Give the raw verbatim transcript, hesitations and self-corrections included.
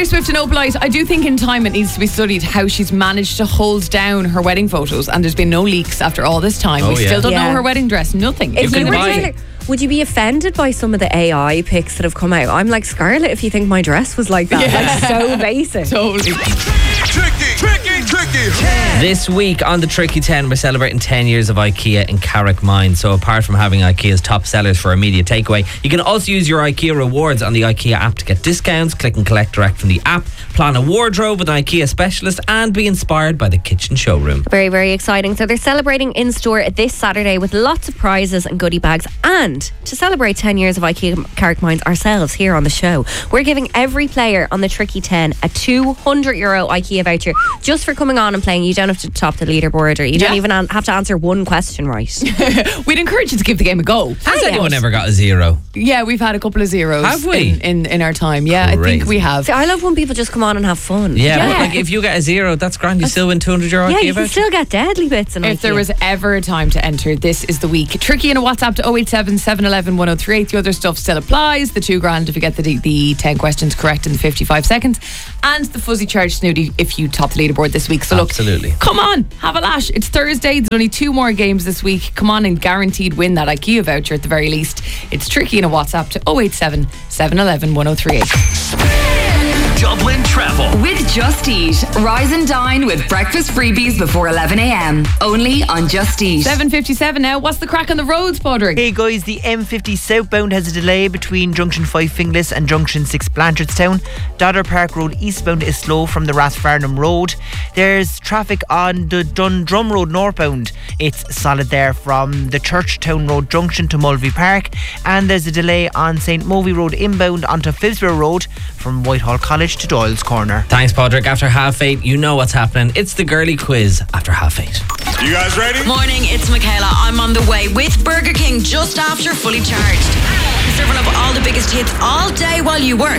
Swift and Opalite, I do think in time it needs to be studied how she's managed to hold down her wedding photos, and there's been no leaks after all this time. Oh, we yeah. still don't Yeah. know her wedding dress. Nothing. If It's you in were the Taylor, would you be offended by some of the A I pics that have come out? I'm like, Scarlett, if you think my dress was like that. Yeah. Like, so basic. Totally. Tricky, tricky, tricky. This week on the Tricky ten, we're celebrating ten years of IKEA in Carrickmine. So apart from having IKEA's top sellers for immediate takeaway, you can also use your IKEA rewards on the IKEA app to get discounts, click and collect direct from the app, plan a wardrobe with an IKEA specialist, and be inspired by the kitchen showroom. Very, very exciting. So they're celebrating in store this Saturday with lots of prizes and goodie bags. And to celebrate ten years of IKEA Carrickmines ourselves here on the show, we're giving every player on the Tricky ten a two hundred euro IKEA voucher just for coming on and playing. You don't have to top the leaderboard, or you don't Yeah. even an- have to answer one question right. We'd encourage you to give the game a go. Has Ah, anyone yes. ever got a zero? Yeah, we've had a couple of zeros. Have we? In, in, in our time. Yeah, I Crazy. think we have. So I love when people just come on and have fun. Yeah, Yeah. but like if you get a zero, that's grand. You still win two hundred euro Yeah, IKEA you can voucher. still get deadly bits in If IKEA. there was ever a time to enter, this is the week. Tricky in a WhatsApp to oh eight seven, seven one one, one oh three eight. The other stuff still applies. The two grand if you get the the ten questions correct in the fifty-five seconds. And the fuzzy charge snooty if you top the leaderboard this week. So look, Absolutely. come on, have a lash. It's Thursday. There's only two more games this week. Come on and guaranteed win that IKEA voucher at the very least. It's Tricky in a WhatsApp to oh eight seven, seven one one, one oh three eight. Dublin Travel. With Just Eat. Rise and dine with breakfast freebies before eleven a.m. Only on Just Eat. seven fifty-seven now. What's the crack on the roads, Padraig? Hey guys, the M fifty southbound has a delay between Junction five Finglas and Junction six Blanchardstown. Dodder Park Road eastbound is slow from the Rathfarnham Road. There's traffic on the Dundrum Road northbound. It's solid there from the Churchtown Road junction to Mulvey Park. And there's a delay on Saint Movie Road inbound onto Philsborough Road from Whitehall College to Doyle's Corner. Thanks, Padraig. After half eight, you know what's happening. It's the girly quiz after half eight. You guys ready? Morning, it's Michaela. I'm on the way with Burger King just after Fully Charged. Serving up all the biggest hits all day while you work.